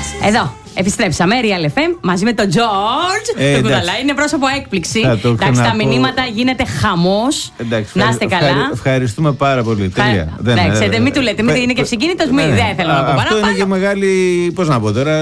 Εδώ. Επιστρέψαμε, Real FM, μαζί με τον George. Το Κουδαλά είναι πρόσωπο έκπληξη. Εντάξει, τα μηνύματα γίνεται χαμός. Να είστε καλά. Ευχαριστούμε πάρα πολύ. Τέλεια. Εντάξει, μην του λέτε, μην είναι και ευσυγκίνητος, δεν θέλω να πω παραπάνω. Αυτό είναι και μεγάλη. Πώς να πω τώρα.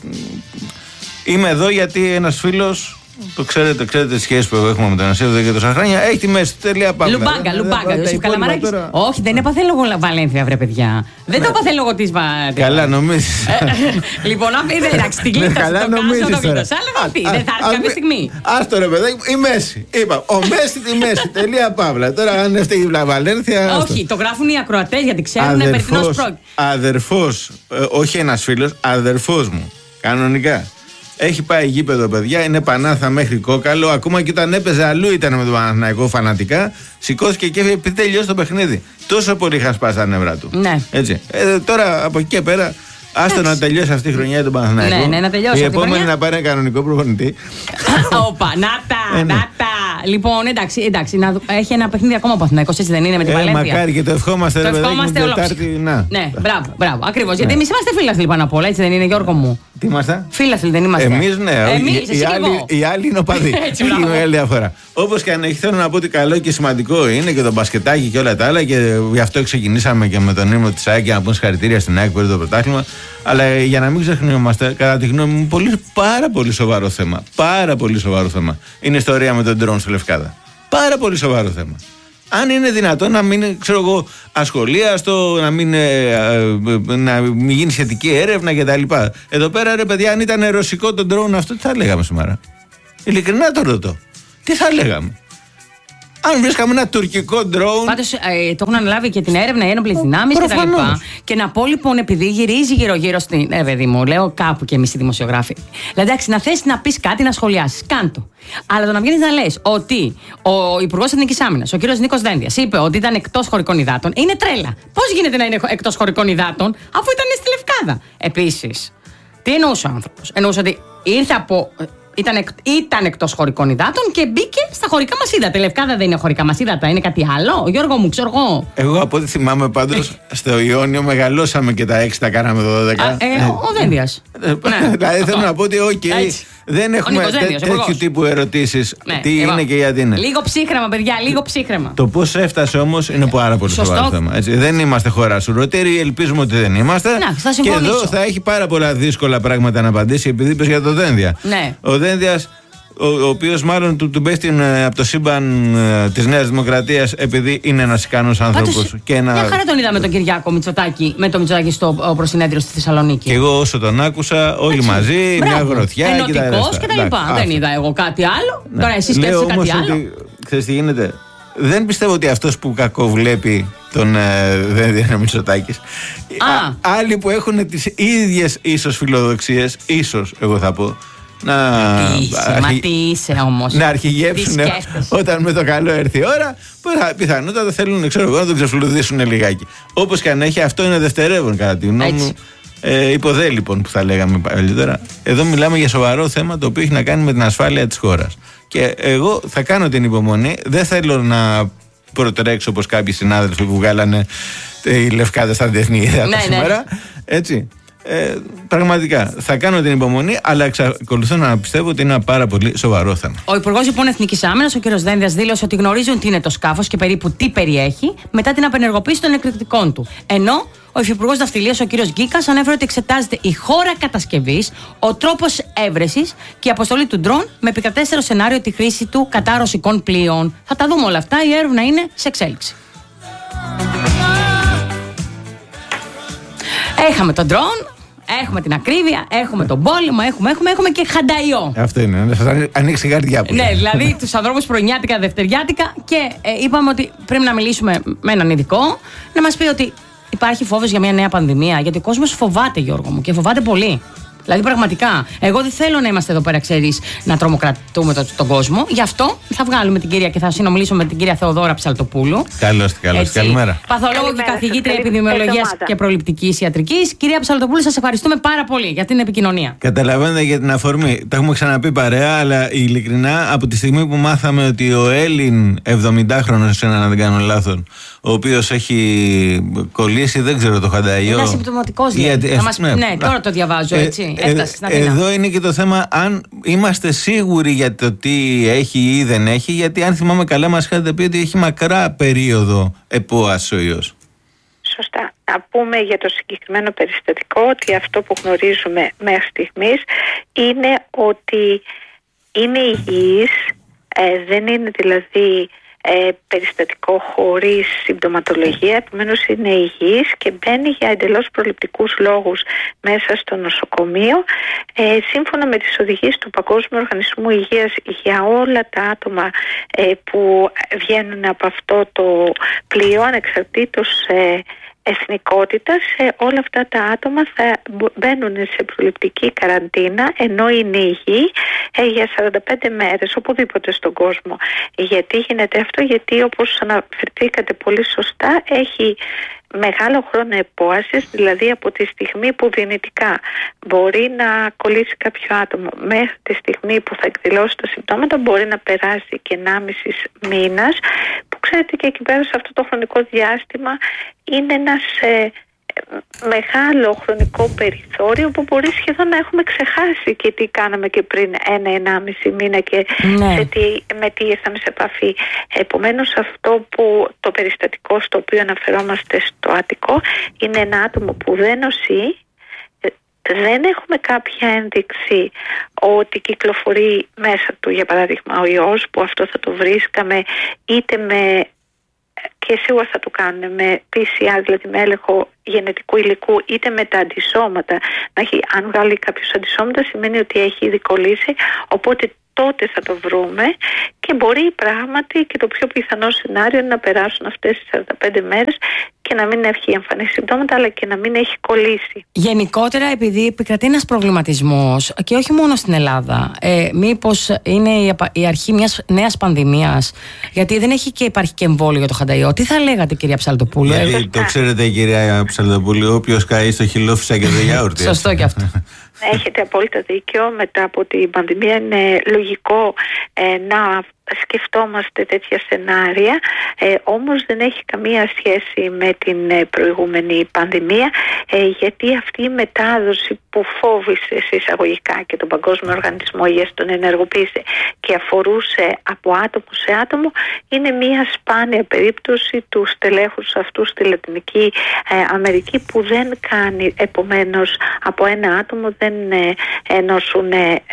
Είμαι εδώ γιατί ένας φίλος. Το ξέρετε τις σχέσεις που έχουμε με τον Ανασίδο εδώ και τόσα χρόνια. Έχει τη μέση. Τελεία πάμε. Λουμπάγκα. Ιωσήφ Καλαμαράκης. Όχι, δεν έπαθε λόγω Βαλένθια, βρε παιδιά. Δεν το έπαθε λόγω της. Καλά, νομίζεις. Λοιπόν, εντάξει, την κλείτωσε. Καλά, νομίζεις. Αλλά θα έρθει κάποια στιγμή. Άστο ρε παιδάκι, η Μέση. Είπα, ο Μέση τη Μέση. Τελεία παύλα. Τώρα αν έφταιγε η Βαλένθια. Όχι, το γράφουν οι ακροατές γιατί ξέρουν περί τίνος πρόκειται. Αδερφός, όχι ένας φίλος, αδερφός μου. Κανονικά. Έχει πάει γήπεδο, παιδιά, είναι Πανάθα μέχρι Κόκαλο. Ακόμα και όταν έπαιζε αλλού ήταν με τον Παναθηναϊκό φανατικά. Σηκώθηκε και έφυγε επειδή τελειώσει το παιχνίδι. Τόσο πολύ είχαν σπάσει τα νεύρα του. Ναι. Έτσι. Τώρα από εκεί και πέρα, άστο να τελειώσει αυτή η χρονιά του Παναθηναϊκού. Ναι, να τελειώσει. Η επόμενη να πάρει ένα κανονικό προπονητή. Όπα, να τα. Λοιπόν, εντάξει, έχει ένα παιχνίδι ακόμα ο Παναθηναϊκός, έτσι δεν είναι με την Βαλένθια. Μακάρι και το ευχόμαστε, ρε παιδάκι, την Τετάρτη. Ναι, μπράβο, ακριβώς. Γιατί εμείς είμαστε φίλαθλοι πάνω απ' όλα, έτσι δεν είναι, Γιώργο μου? Τι είμαστε? Φίλαθλοι δεν είμαστε? Εμείς ναι, οι άλλοι είναι οπαδοί. Έχει μεγάλη διαφορά. Όπως και αν έχει, θέλω να πω ότι καλό και σημαντικό είναι και το μπασκετάκι και όλα τα άλλα, και γι' αυτό ξεκινήσαμε και με τον ύμνο της ΑΕΚ για να πούμε συγχαρητήρια στην ΑΕΚ που πήρε το πρωτάθλημα. Αλλά για να μην ξεχνιόμαστε, κατά τη γνώμη μου, πάρα πολύ σοβαρό θέμα. Πάρα πολύ σοβαρό θέμα είναι η ιστορία με τον ντρόουν στη Λευκάδα. Πάρα πολύ σοβαρό θέμα. Αν είναι δυνατόν να μην, ξέρω εγώ, ασχολίαστο, να μην γίνει σχετική έρευνα κτλ. Εδώ πέρα, ρε παιδιά, αν ήταν ρωσικό το ντρόουν αυτό, τι θα λέγαμε σήμερα? Ειλικρινά το ρωτώ. Τι θα λέγαμε? Αν βρίσκαμε ένα τουρκικό ντρόουν. Πάντως το έχουν αναλάβει και την έρευνα οι ένοπλες δυνάμεις κτλ. Και να πω λοιπόν, επειδή γυρίζει γύρω-γύρω στην. Παιδί μου, λέω κάπου και εμείς οι δημοσιογράφοι. Δηλαδή, εντάξει, να θες να πεις κάτι, να σχολιάσεις. Κάντο. Αλλά το να βγαίνεις να λες ότι ο Υπουργός Εθνικής Άμυνας, ο κύριος Νίκος Δένδιας, είπε ότι ήταν εκτός χωρικών υδάτων, είναι τρέλα. Πώς γίνεται να είναι εκτός χωρικών υδάτων, αφού ήταν στη Λευκάδα? Επίσης, τι εννοούσε ο άνθρωπος? Εννοούσε ότι ήρθε από. Ήταν εκτός χωρικών υδάτων και μπήκε στα χωρικά μας ύδατα. Λευκάδα δεν είναι χωρικά μας ύδατα, είναι κάτι άλλο? Γιώργο μου, ξέρω εγώ. Εγώ από ό,τι θυμάμαι πάντως στο Ιόνιο μεγαλώσαμε και τα 6, τα κάναμε το 12. Ο Δένδιας. Δηλαδή θέλω να πω ότι δεν έχουμε τέτοιου τύπου ερωτήσεις. Τι είναι και γιατί είναι. Λίγο ψύχρεμα, παιδιά, λίγο ψύχρεμα. Το πώς έφτασε όμως είναι πάρα πολύ σοβαρό θέμα. Δεν είμαστε χώρα σουρωτήρη, ελπίζουμε ότι δεν είμαστε. Και εδώ θα έχει πάρα πολλά δύσκολα πράγματα να απαντήσει, επειδή είπες για το Δένδια. Ο Δένδιας, ο οποίος μάλλον του πέφτει από το σύμπαν της Νέας Δημοκρατίας, επειδή είναι ένας ικανός άνθρωπος. Μια χαρά τον είδαμε τον Κυριάκο Μητσοτάκη, με το Μητσοτάκη στο προσυνέδριο στη Θεσσαλονίκη. Και εγώ όσο τον άκουσα, όλοι μαζί, μια γροθιά. Ενωτικός κτλ. Δεν είδα εγώ κάτι άλλο. Τώρα εσύ σκέφτεσαι κάτι άλλο? Ξέρεις τι γίνεται? Δεν πιστεύω ότι αυτός που κακοβλέπει τον Δένδια είναι ο Μητσοτάκης. Άλλοι που έχουν τις ίδιες ίσως φιλοδοξίες, ίσως εγώ θα πω, τι είσαι όμως? Να αρχηγεύσουν όταν με το καλό έρθει η ώρα, που πιθανότατα θέλουν να τον ξεφλουδίσουν λιγάκι. Όπως και αν έχει, αυτό είναι δευτερεύον κατά τη γνώμη μου. Υποδέ λοιπόν που θα λέγαμε παλιότερα. Εδώ μιλάμε για σοβαρό θέμα το οποίο έχει να κάνει με την ασφάλεια της χώρας. Και εγώ θα κάνω την υπομονή, δεν θέλω να προτρέξω όπως κάποιοι συνάδελφοι που βγάλανε η Λευκάδα στα διεθνή ύδατα σήμερα. Έτσι. Πραγματικά θα κάνω την υπομονή, αλλά εξακολουθώ να πιστεύω ότι είναι ένα πάρα πολύ σοβαρό θέμα. Ο Υπουργός λοιπόν Εθνικής Άμυνας, ο κ. Δένδιας, δήλωσε ότι γνωρίζουν τι είναι το σκάφος και περίπου τι περιέχει μετά την απενεργοποίηση των εκρηκτικών του. Ενώ ο Υφυπουργός Ναυτιλίας, ο κ. Γκίκας, ανέφερε ότι εξετάζεται η χώρα κατασκευής, ο τρόπος έβρεσης και η αποστολή του ντρόν με επικρατέστερο σενάριο τη χρήση του κατά ρωσικών πλοίων. Θα τα δούμε όλα αυτά, η έρευνα είναι σε εξέλιξη. Έχαμε τον ντρόν. Έχουμε την ακρίβεια, έχουμε τον πόλεμο, έχουμε και χανταϊό. Αυτό είναι, να σας ανοίξει η καρδιά που. Ναι, δηλαδή τους ανθρώπους πρωινιάτικα, δευτεριάτικα, και είπαμε ότι πρέπει να μιλήσουμε με έναν ειδικό, να μας πει ότι υπάρχει φόβος για μια νέα πανδημία, γιατί ο κόσμος φοβάται, Γιώργο μου, και φοβάται πολύ. Δηλαδή, πραγματικά, εγώ δεν θέλω να είμαστε εδώ πέρα, ξέρεις, να τρομοκρατούμε τον κόσμο. Γι' αυτό θα βγάλουμε την κυρία και θα συνομιλήσουμε με την κυρία Θεοδόρα Ψαλτοπούλου. Καλώς. Καλημέρα. Παθολόγο και καθηγήτρια επιδημιολογίας και προληπτικής ιατρικής. Κυρία Ψαλτοπούλου, σας ευχαριστούμε πάρα πολύ για την επικοινωνία. Καταλαβαίνετε για την αφορμή. Τα έχουμε ξαναπεί παρέα, αλλά ειλικρινά από τη στιγμή που μάθαμε ότι ο Έλλην 70χρονος, αν δεν κάνω λάθος, ο οποίος έχει κολλήσει, δεν ξέρω, το χανταϊό. Είναι ασυμπτωματικός, ναι, τώρα το διαβάζω, έτσι. Έφτασε στην Αθήνα. Εδώ είναι και το θέμα αν είμαστε σίγουροι για το τι έχει ή δεν έχει, γιατί αν θυμάμαι καλά μας είχατε πει ότι έχει μακρά περίοδο ΕΠΟΑ ο ιός. Σωστά. Να πούμε για το συγκεκριμένο περιστατικό ότι αυτό που γνωρίζουμε μέχρι στιγμής είναι ότι είναι υγιής, δεν είναι δηλαδή περιστατικό χωρίς συμπτωματολογία, επομένως είναι υγιής και μπαίνει για εντελώς προληπτικούς λόγους μέσα στο νοσοκομείο, σύμφωνα με τις οδηγίες του Παγκόσμιου Οργανισμού Υγείας για όλα τα άτομα που βγαίνουν από αυτό το πλοίο, ανεξαρτήτως εθνικότητας. Όλα αυτά τα άτομα θα μπαίνουν σε προληπτική καραντίνα ενώ είναι υγιή για 45 μέρες οπουδήποτε στον κόσμο. Γιατί γίνεται αυτό? Γιατί, όπως αναφερθήκατε πολύ σωστά, έχει μεγάλο χρόνο επόασης, δηλαδή από τη στιγμή που δυνητικά μπορεί να κολλήσει κάποιο άτομο μέχρι τη στιγμή που θα εκδηλώσει τα συμπτώματα μπορεί να περάσει και 1,5 μήνας, που ξέρετε και εκεί πέρα σε αυτό το χρονικό διάστημα είναι ένας μεγάλο χρονικό περιθώριο που μπορεί σχεδόν να έχουμε ξεχάσει και τι κάναμε και πριν 1-1,5 μήνα και με τι ήρθαμε σε επαφή. Επομένως, αυτό που το περιστατικό στο οποίο αναφερόμαστε στο Αττικό είναι ένα άτομο που δεν νοσεί. Δεν έχουμε κάποια ένδειξη ότι κυκλοφορεί μέσα του, για παράδειγμα, ο ιός, που αυτό θα το βρίσκαμε είτε με, και σίγουρα θα το κάνουν με PCR, δηλαδή με έλεγχο γενετικού υλικού, είτε με τα αντισώματα. Αν βγάλει κάποιος αντισώματα σημαίνει ότι έχει ήδη κολλήσει, οπότε τότε θα το βρούμε και μπορεί πράγματι και το πιο πιθανό σενάριο είναι να περάσουν αυτές τις 45 μέρες και να μην έχει εμφανή συμπτώματα, αλλά και να μην έχει κολλήσει. Γενικότερα, επειδή επικρατεί ένας προβληματισμός και όχι μόνο στην Ελλάδα, μήπως είναι η αρχή μιας νέας πανδημίας? Γιατί δεν έχει και υπάρχει και εμβόλιο για το χανταϊό. Τι θα λέγατε, κυρία Ψαλτοπούλου? Γιατί το ξέρετε, κυρία Ψαλτοπούλου, όποιος καεί στο χυλόφισσα και το γιαούρτι. Σωστό και αυτό. Έχετε απόλυτα δίκιο. Μετά από την πανδημία είναι λογικό να σκεφτόμαστε τέτοια σενάρια, όμως δεν έχει καμία σχέση με την προηγούμενη πανδημία, γιατί αυτή η μετάδοση που φόβησε εισαγωγικά και τον Παγκόσμιο Οργανισμό Υγείας τον ενεργοποίησε και αφορούσε από άτομο σε άτομο, είναι μια σπάνια περίπτωση του στελέχους αυτού στη Λατινική Αμερική που δεν κάνει, επομένως από ένα άτομο δεν νοσούν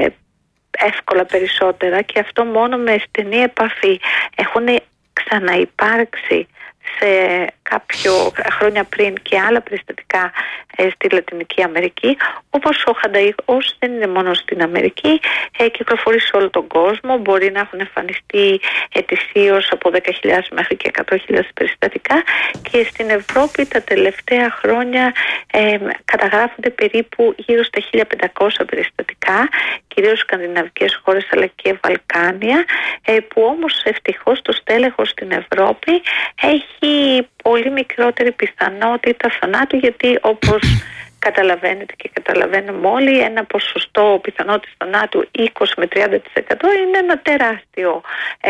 εύκολα περισσότερα, και αυτό μόνο με στενή επαφή. Έχουν ξαναυπάρξει σε κάποιο χρόνια πριν και άλλα περιστατικά στη Λατινική Αμερική, όπως ο χανταϊός δεν είναι μόνο στην Αμερική, κυκλοφορεί σε όλο τον κόσμο. Μπορεί να έχουν εμφανιστεί ετησίως από 10.000 μέχρι και 100.000 περιστατικά, και στην Ευρώπη τα τελευταία χρόνια καταγράφονται περίπου γύρω στα 1.500 περιστατικά, κυρίως σκανδιναβικές χώρες αλλά και Βαλκάνια, που όμως ευτυχώς το στέλεχος στην Ευρώπη έχει πολύ μικρότερη πιθανότητα θανάτου, γιατί όπως καταλαβαίνετε και καταλαβαίνουμε όλοι, ένα ποσοστό πιθανότητας θανάτου 20 με 30% είναι ένα τεράστιο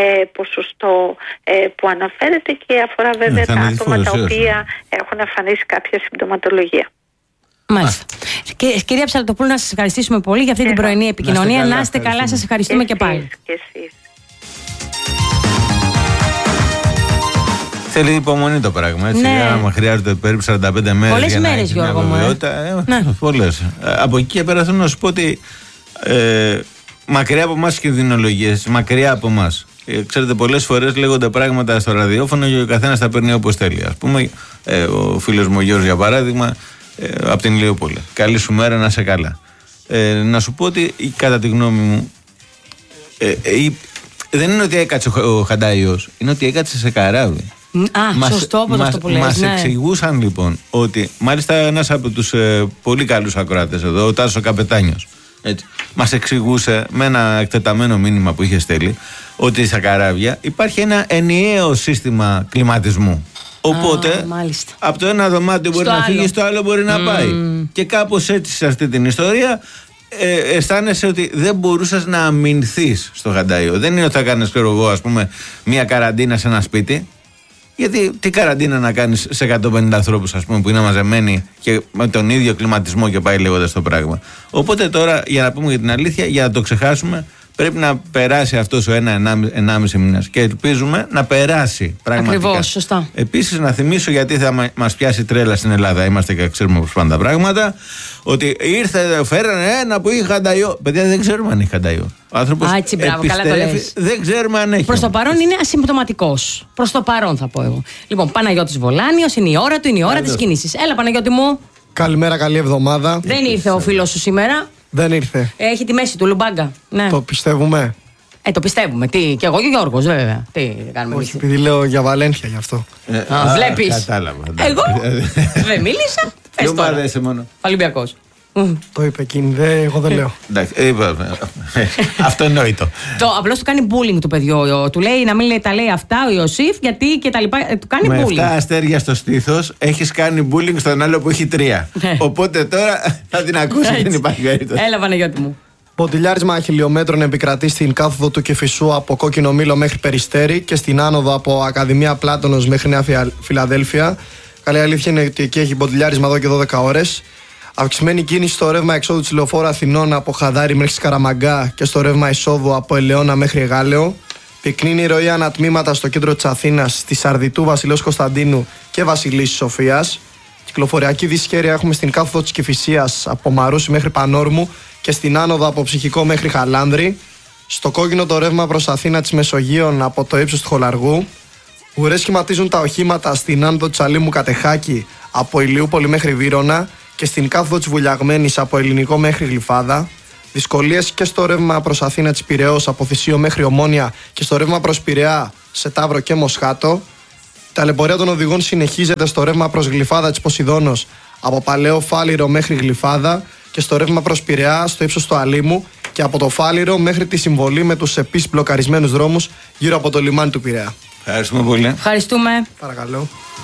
ποσοστό που αναφέρεται και αφορά βέβαια τα άτομα τα οποία έχουν εμφανίσει κάποια συμπτωματολογία. Μάλιστα. Κυρία Ψαλτοπούλου, να σας ευχαριστήσουμε πολύ για αυτή την πρωινή επικοινωνία. Να είστε καλά, σας ευχαριστούμε και πάλι. Και εσείς. Θέλει υπομονή το πράγμα, έτσι. Άμα χρειάζεται περίπου 45 μέρες. Πολλές μέρες, Γιώργο μου. Πολλές. Από εκεί και πέρα θέλω να σου πω ότι μακριά από εμάς κινδυνολογίες, μακριά από εμάς. Ξέρετε, πολλές φορές λέγονται πράγματα στο ραδιόφωνο και ο καθένας τα παίρνει όπως θέλει. Ας πούμε, ο φίλος μου ο Γιώργος, για παράδειγμα, από την Ηλιούπολη. Καλή σου μέρα, να είσαι καλά. Να σου πω ότι κατά τη γνώμη μου, δεν είναι ότι έκατσε ο χανταϊός, είναι ότι έκατσε σε καράβι. Σωστό αυτό που λες. Μας εξηγούσαν λοιπόν ότι, μάλιστα ένας από τους πολύ καλούς ακροάτες εδώ, ο Τάσος ο Καπετάνιος, μας εξηγούσε με ένα εκτεταμένο μήνυμα που είχε στέλνει ότι στα καράβια υπάρχει ένα ενιαίο σύστημα κλιματισμού. Οπότε από το ένα δωμάτιο μπορεί να φύγει, στο άλλο μπορεί να πάει. Και κάπως έτσι σε αυτή την ιστορία αισθάνεσαι ότι δεν μπορούσες να αμυνθείς στο χανταϊό. Δεν είναι ότι θα κάνεις, ξέρω εγώ, ας πούμε, μια καραντίνα σε ένα σπίτι. Γιατί τι καραντίνα να κάνεις σε 150 ανθρώπους, ας πούμε, που είναι μαζεμένοι και με τον ίδιο κλιματισμό και πάει λέγοντας το πράγμα. Οπότε τώρα, για να πούμε για την αλήθεια, για να το ξεχάσουμε, πρέπει να περάσει αυτός ο 1-1,5 μήνας και ελπίζουμε να περάσει πραγματικά. Ακριβώς, σωστά. Επίσης, να θυμίσω, γιατί θα μας πιάσει τρέλα στην Ελλάδα, είμαστε και ξέρουμε πώς πάνε τα πράγματα, ότι φέρανε ένα που είχε χανταϊό. Παιδιά, δεν ξέρουμε αν είχε χανταϊό. Ο άνθρωπος επιστρέφει, δεν ξέρουμε αν έχει. Προς το παρόν είναι ασυμπτωματικός. Προς το παρόν θα πω εγώ. Λοιπόν, Παναγιώτης Βολάνιος, είναι η ώρα του, είναι η ώρα της κίνησης. Έλα, Παναγιώτη μου. Καλημέρα, καλή εβδομάδα. Δεν ήρθε ο φίλος σου σήμερα. Δεν ήρθε. Έχει τη μέση του Λουμπάγκα. Ναι. Το πιστεύουμε. Το πιστεύουμε. Τι, και εγώ και ο Γιώργος, βέβαια. Τι κάνουμε. Όχι, επειδή λέω για Βαλένθια γι' αυτό. Βλέπεις. Κατάλαβα. Εγώ δεν μίλησα. Ποιο παρέσει μόνο. Ολυμπιακός. Το είπε εκείνη, εγώ δεν λέω. Εντάξει, αυτονόητο. Απλώς του κάνει bullying το παιδιό. Του λέει να μην τα λέει αυτά ο Ιωσήφ, γιατί και τα λοιπά. Του κάνει bullying. Με 7 αστέρια στο στήθος έχεις κάνει bullying στον άλλο που έχει 3. Οπότε τώρα θα την ακούσει, δεν υπάρχει περίπτωση. Έλα, Παναγιώτη μου. Ποντιλιάρισμα χιλιόμετρων επικρατεί στην κάθοδο του Κηφισού από Κόκκινο Μήλο μέχρι Περιστέρι και στην άνοδο από Ακαδημία Πλάτωνος μέχρι Νέα Φιλαδέλφια. Καλή αλήθεια είναι ότι εκεί έχει ποντιλιάρισμα εδώ και 12 ώρες. Αυξημένη κίνηση στο ρεύμα εξόδου της Λεωφόρου Αθηνών από Χαδάρι μέχρι Σκαραμαγκά και στο ρεύμα εισόδου από Ελαιώνα μέχρι Εγάλεο. Πυκνή ροή ανατμήματα στο κέντρο της Αθήνας, στη Σαρδιτού, Βασιλέως Κωνσταντίνου και Βασιλίσσης Σοφίας. Κυκλοφοριακή δυσχέρεια έχουμε στην κάθοδο της Κηφισίας από Μαρούσι μέχρι Πανόρμου και στην άνοδο από Ψυχικό μέχρι Χαλάνδρη. Στο κόκκινο το ρεύμα προς Αθήνα της Μεσογείων από το ύψος του Χολαργού. Ουρές σχηματίζουν τα οχήματα στην άνοδο της Αλήμου Κατεχάκη από Ηλιούπολη μέχρι Βύρωνα και στην κάθοδο της Βουλιαγμένης από Ελληνικό μέχρι Γλυφάδα. Δυσκολίες και στο ρεύμα προς Αθήνα της Πειραιώς από Θησίο μέχρι Ομόνια και στο ρεύμα προς Πειραιά σε Ταύρο και Μοσχάτο. Η ταλαιπωρία των οδηγών συνεχίζεται στο ρεύμα προς Γλυφάδα της Ποσειδώνος από Παλαιό Φάληρο μέχρι Γλυφάδα και στο ρεύμα προς Πειραιά στο ύψος του Αλήμου και από το Φάληρο μέχρι τη Συμβολή με τους επίσης μπλοκαρισμένους δρόμους γύρω από το λιμάνι του Πειραιά. Ευχαριστούμε πολύ. Ευχαριστούμε. Παρακαλώ.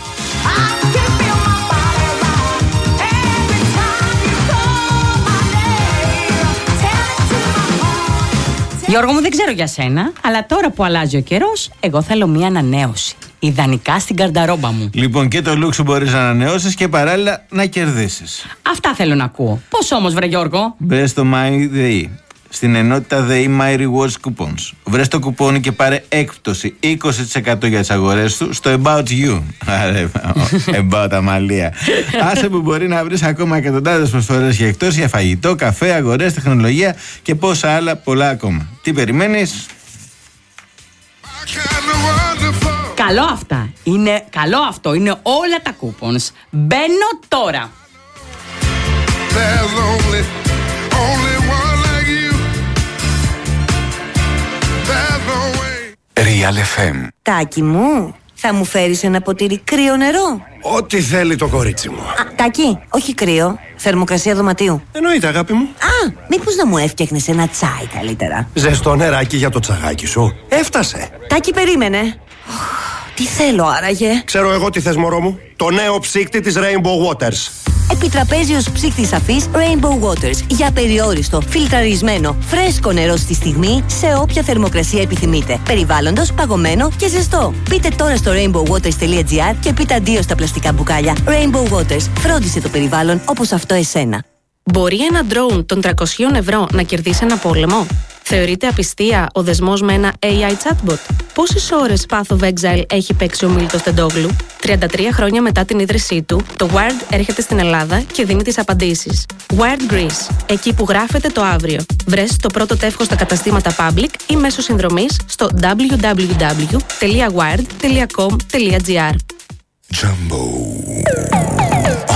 Γιώργο μου, δεν ξέρω για σένα, αλλά τώρα που αλλάζει ο καιρός, εγώ θέλω μία ανανέωση. Ιδανικά στην καρνταρόμπα μου. Λοιπόν, και το λουξ μπορείς να ανανεώσεις και παράλληλα να κερδίσεις. Αυτά θέλω να ακούω. Πώς όμως, βρε Γιώργο? Μπες στο MyDay, στην ενότητα ΔΕΗ My Rewards Coupons. Βρες το κουπόνι και πάρε έκπτωση 20% για τις αγορές σου στο About You. Άρε, About Αμαλία. Άσε που μπορεί να βρεις ακόμα εκατοντάδες προσφορές και εκτός για φαγητό, καφέ, αγορές, τεχνολογία και πόσα άλλα πολλά ακόμα. Τι περιμένεις? Καλό αυτά. Καλό αυτό. Είναι όλα τα coupons. Μπαίνω τώρα. Real FM. Τάκη μου, θα μου φέρεις ένα ποτήρι κρύο νερό? Ό,τι θέλει το κορίτσι μου. Τάκη, όχι κρύο. Θερμοκρασία δωματίου. Εννοείται, αγάπη μου. Μήπως να μου έφτιαχνες ένα τσάι καλύτερα? Ζεστό νεράκι για το τσαγάκι σου. Έφτασε. Τάκη, περίμενε. Τι θέλω άραγε? Ξέρω εγώ τι θες, μωρό μου. Το νέο ψύκτη της Rainbow Waters. Επιτραπέζιος ψύκτης αφής Rainbow Waters. Για περιόριστο, φιλτραρισμένο, φρέσκο νερό στη στιγμή, σε όποια θερμοκρασία επιθυμείτε. Περιβάλλοντος, παγωμένο και ζεστό. Μπείτε τώρα στο rainbowwaters.gr και πείτε αντίο στα πλαστικά μπουκάλια. Rainbow Waters. Φρόντισε το περιβάλλον όπως αυτό εσένα. Μπορεί ένα ντρόουν των 300 ευρώ να κερδίσει ένα πόλεμο? Θεωρείται απιστία ο δεσμός με ένα AI chatbot? Πόσες ώρες Path of Exile έχει παίξει ο Μίλτος Τεντόγλου? 33 χρόνια μετά την ίδρυσή του, το Wired έρχεται στην Ελλάδα και δίνει τις απαντήσεις. Wired Greece, εκεί που γράφεται το αύριο. Βρες το πρώτο τεύχος στα καταστήματα Public ή μέσω συνδρομής στο www.wired.com.gr. Jumbo.